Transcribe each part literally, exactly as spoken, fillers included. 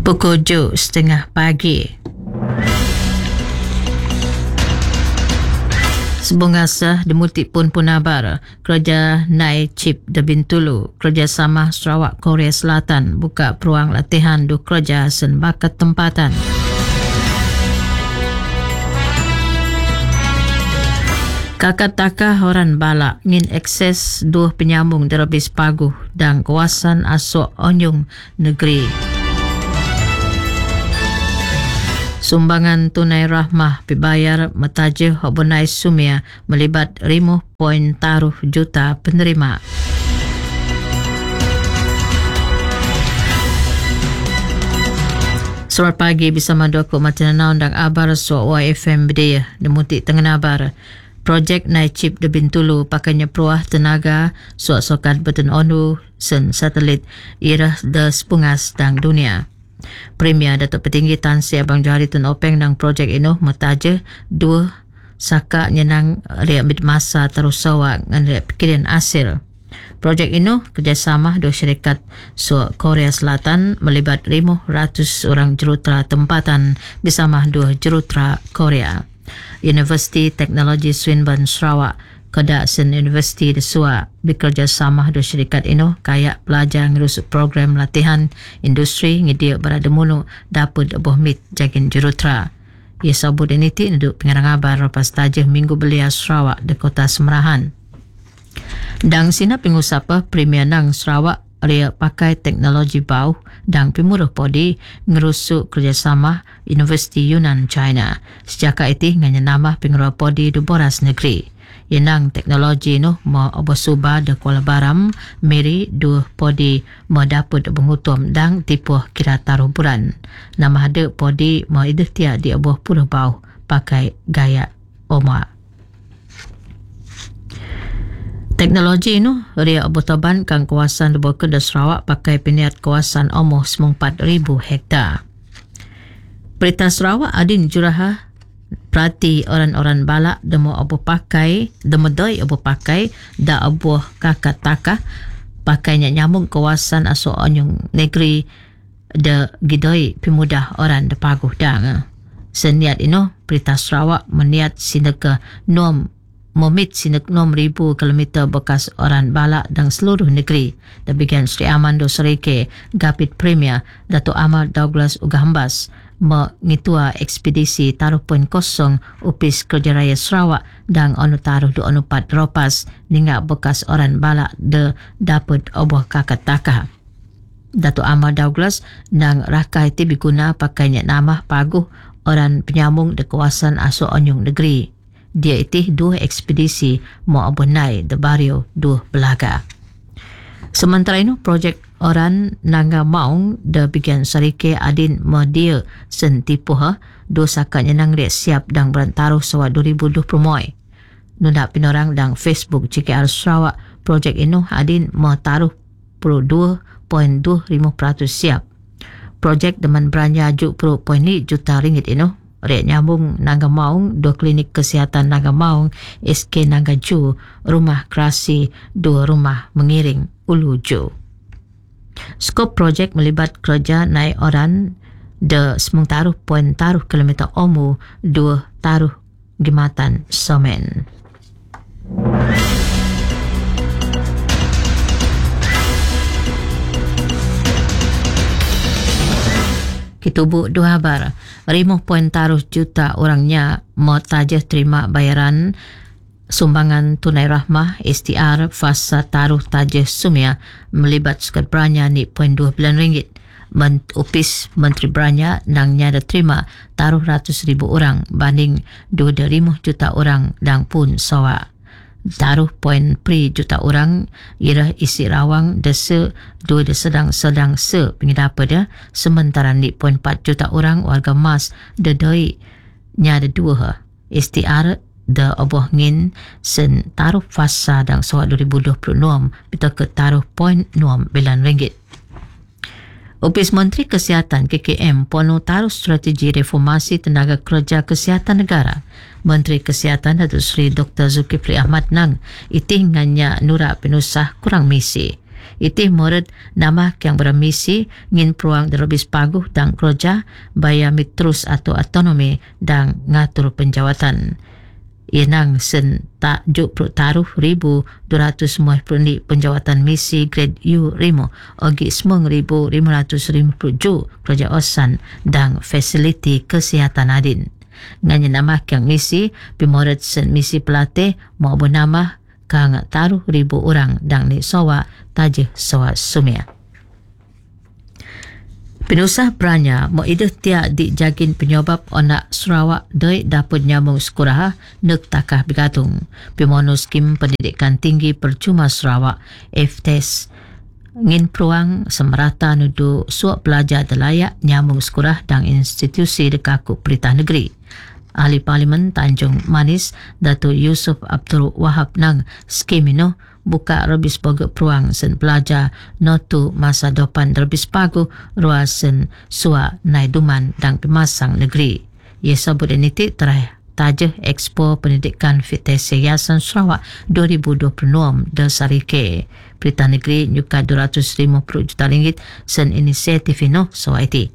Pukul tujuh setengah pagi. Sebungasa demutik pun punabar kerja Nai Chip de Bintulu kerjasama Sarawak Korea Selatan buka peluang latihan du kerja sen bakat tempatan. Kakak-takah orang balak ngin akses dua penyambung derabis paguh dan kawasan asok onyung negeri. Sumbangan tunai rahmah dibayar metajih hobonai sumia melibat lima poin taruh juta penerima. Selamat pagi bersama Doko Matinanau dan Abar So Y F M Bidaya demutik tengah abar. Projek Nai Chip de Bintulu pakainya peruah tenaga suak-sokat beten ondu sen satelit irah de sepungas dan dunia. Premier Datuk Petinggi Tan Sri Abang Johari Tun Openg dan projek ini metaja dua saka nyenang riak bid masa terus sawak dengan riak pikiran hasil. Projek ini kerjasama dua syarikat so Korea Selatan melibat lima ratus orang jurutera tempatan bersama dua jurutera Korea. Universiti Teknologi Swinburne Sarawak Kedak Sen Universiti Desua bekerjasama dua syarikat ini kayak pelajar ngerusuk program latihan industri ngidiak berada mulu dapat abuh mit jagin jurutera. Ia sabut ini ti duduk pengarang abar lepas tajah Minggu Belia Sarawak di Kota Semerahan. Dan sina pengusapa Premier Nang Sarawak ria pakai teknologi bau dan pemuruh podi ngerusuk kerjasama Universiti Yunan China. Sejak itu nganya nama penguruh podi di boras negeri. Yenang teknologi no mo obosuba de Kuala Baram meri dua podi mo dapat bengutum dan tipuh kira taruh bulan. Nama ada podi mo idehtia di abuh puluh bau pakai gaya oma. Teknologi ini ria obotoban kang kawasan di bawah Kedah Sarawak pakai peniat kawasan omoh empat ribu hektar. Berita Sarawak adin juraha perhati orang-orang balak demo abu pakai demo doi abu pakai da abu kakak taka pakainya nyambung kawasan asok onyong negeri de gidoi pemudah orang de paguh dang. Seniat ino Berita Sarawak meniat sineka nom momit sinek enam ribu kilometer bekas orang balak dan seluruh negeri. Demikian Sri Amando Serike Gapit Premier Datuk Ahmad Douglas Ugahambas mengitua ekspedisi taruh poin kosong Upis Kerja Raya Sarawak dan onu taruh dua onu empat ropas hingga bekas orang balak de dapat oboh kakak taka. Datuk Ahmad Douglas dan rakai itu diguna pakainya nama paguh orang penyambung di kawasan asok onyong negeri. Dia itu dua ekspedisi mau abunai de Bario dua belaga. Sementara itu projek orang Nangga Maung de bagian Sarike adin media sentipuh dua sakanya nang rek siap dan berantaruh sawa dua ribu dua puluh. Nunda pinorang dan Facebook C K R Sarawak projek ini adin metaruh dua poin dua lima peratus siap. Projek deman beranya juk sepuluh poin lima juta ringgit ini rek nyambung Nangga Maung, dua klinik kesihatan Nangga Maung, S K Nangga Ju, rumah kerasi, dua rumah mengiring Ulu Ju. Skop projek melibat kerja naik orang de semung taruh poin taruh kilometer omu, dua taruh gimatan semen. Kitubuk dua habar, lima poin taruh juta orangnya mau tajah terima bayaran sumbangan tunai rahmah S T R fasa taruh tajah sumia melibat sukat beranya ni poin dua bulan ringgit. Upis Menteri Beranya nangnya ada terima taruh ratus ribu orang banding dua lima juta orang dan pun sawa. Taruh poin pri juta orang irah isi rawang desa dua de sedang-sedang se pengidapa dia sementara ni poin empat juta orang warga mas de doi nya ada dua S T R de oboh ngin sen taruh fasa dan sawa dua ribu dua puluh enam kita ke taruh poin enam bilan ringgit. Ofis Menteri Kesihatan K K M pono taruh strategi reformasi tenaga kerja kesihatan negara. Menteri Kesihatan Datuk Seri Doktor Zulkifli Ahmad Nang itingannya nura penusah kurang misi. Itih murid nama yang bermisi ngin peruang derobis paguh dan kerja baya mitrus atau autonomi dan ngatur penjawatan. Inang sen tajuk taruh ribu dua ratus sembilan puluh ni penjawatan misi grade U Rimo ogi sembilan ribu lima ratus lima puluh ju kerja osan dan fasiliti kesihatan adin. Nganya nama yang misi pimoret sen misi pelatih mau bernama kang taruh ribu orang dan ni sawa tajih sawa sumia. Penusah beranya mau idah tiak dijagin penyebab onak Sarawak doi dapat nyamung sekolah nek takah bigatung. Pemonus Skim Pendidikan Tinggi Percuma Sarawak F T E S ngin peruang semerata nudu suap pelajar delayak nyamung sekolah dan institusi dekaku Perintah Negeri. Ahli Parlimen Tanjung Manis Datuk Yusuf Abdul Wahab nang skim ino buka rebis boga peruang sen pelajar notu masa depan rebis pagu ruas sen sua naiduman dan pemasang negeri. Ia sebut ini terakhir tajah Expo Pendidikan Fitness Yayasan Sarawak dua ribu dua puluh enam di Sarike. Perintah Negeri nyuka dua ratus lima puluh juta ringgit sen inisiatif ino so iti.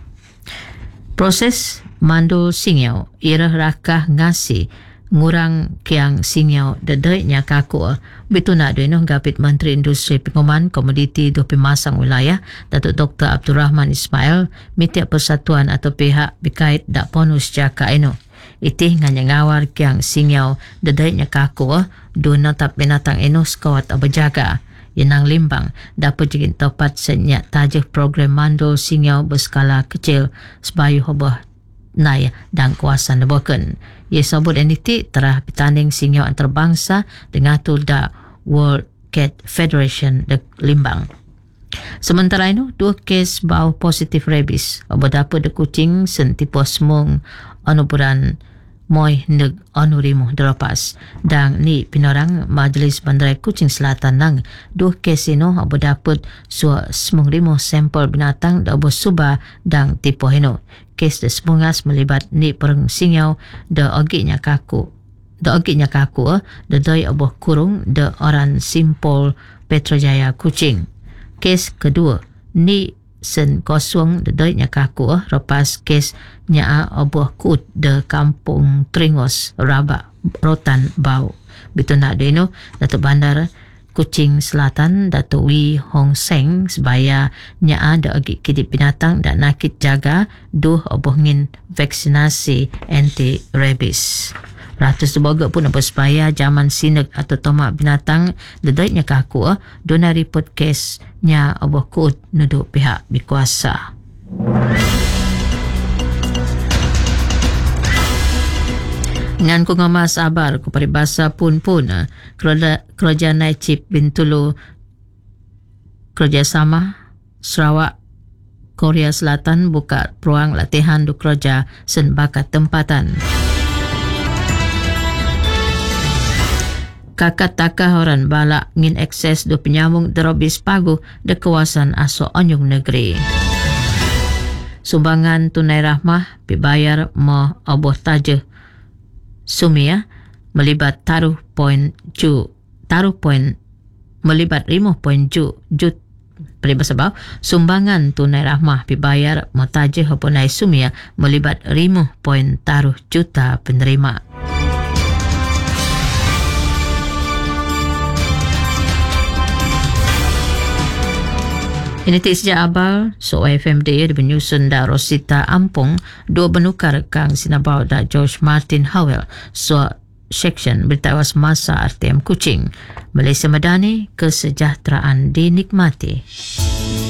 Proses mandul singyau ira rakah ngasi ngurang kiang singyau dedai nya kaku betul nak duino gapit Menteri Industri Penguman Komoditi do Pemasang Wilayah Datuk Doktor Abdul Rahman Ismail mitiap persatuan atau pihak berkait dak bonus jaka ino. Itih nganya ngawar kiang singyau dedai nya kaku do natap binatang ino sekawat berjaga. Yenang limbang dapat jikin tepat senyak tajah program mandul singyau berskala kecil sebayu hobah naya dan kuasan lebakan. Ia sebut entiti terah bertanding singyau antarabangsa dengan tulda World Cat Federation de Limbang. Sementara itu, dua kes bau positif rabies. Beberapa de kucing sentipu semung anuburan moi neg anurimu delepas. Dan ni pinorang Majlis Bandarai Kuching Selatan nang dua kes ino berdapat sua semung rimu sampel binatang da bersuba dan tipu hino. Kes de semungas melibat ni pereng singyau da oginya kaku. Da oginya kaku da doi oboh kurung da orang Simpol Petrojaya Kuching. Kes kedua ni sen kosong da doi nya kaku lepas kes nya oboh kut de Kampung Tringos Rabak Rotan Bau. Bitu nak dino Datuk Bandar Kuching Selatan Datuk Wee Hong Seng sebaya nya ada agi kidip binatang dan nakit jaga duh oboh ngin vaksinasi anti rabies. Ratus boga pun apa supaya zaman sinek atau tomak binatang dedaiknya kaku dona report kes nya oboh kut nuduk pihak berkuasa. Ngan ku ngamas abar ku paribasa pun-pun kerajaan Naicip Bintulu kerjasama Sarawak Korea Selatan buka peluang latihan du kerja sen bakat tempatan. Kakat takah orang balak ngin akses du penyambung derobis pagu de kawasan aso onyong negeri. Sumbangan tunai rahmah dibayar mo oboh tajah Sumia melibat taruh poin ju taruh poin melibat lima poin ju jut peribahasa bau sumbangan tunai rahmah dibayar motajih oponai Sumia melibat lima poin taruh juta penerima. Ini ti sejak abal so F M D di penyusun da Rosita Ampung dua benukar kang sinabau da George Martin Howell so section beritawas masa R T M Kuching. Malaysia Madani, kesejahteraan dinikmati.